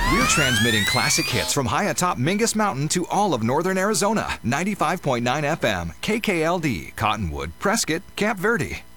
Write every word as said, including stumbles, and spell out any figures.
We're transmitting classic hits from high atop Mingus Mountain to all of northern Arizona. ninety-five point nine F M, K K L D, Cottonwood, Prescott, Camp Verde.